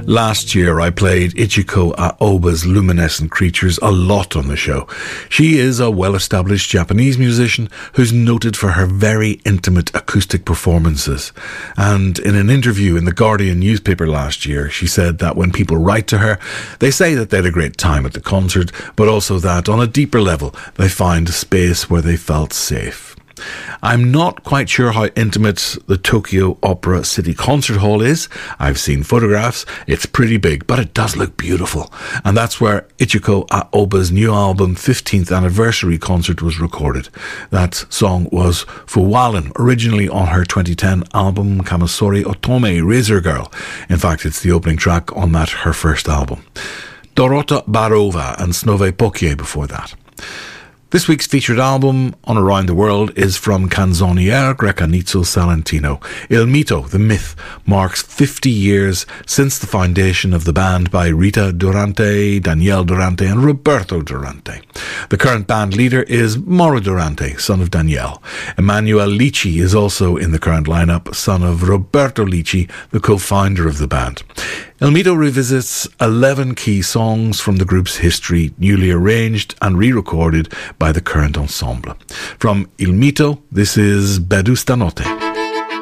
Last year I played Ichiko Aoba's Luminescent Creatures a lot on the show. She is a well-established Japanese musician who's noted for her very intimate acoustic performances. And in an interview in the Guardian newspaper last year, she said that when people write to her, they say that they had a great time at the concert, but also that on a deeper level, they find a space where they felt safe. I'm not quite sure how intimate the Tokyo Opera City Concert Hall is. I've seen photographs. It's pretty big, but it does look beautiful. And that's where Ichiko Aoba's new album 15th anniversary concert was recorded. That song was Fuwalen, originally on her 2010 album Kamasori Otome, Razor Girl. In fact, it's the opening track on that, her first album. Dorota Barova and Snove Pokie before that. This week's featured album on Around the World is from Canzoniere Grecanizzo Salentino. Il Mito, the myth, marks 50 years since the foundation of the band by Rita Durante, Daniele Durante and Roberto Durante. The current band leader is Mauro Durante, son of Daniele. Emanuele Lici is also in the current lineup, son of Roberto Lici, the co-founder of the band. Il Mito revisits 11 key songs from the group's history, newly arranged and re-recorded by the current ensemble. From Il Mito, this is Bedu Stanotte.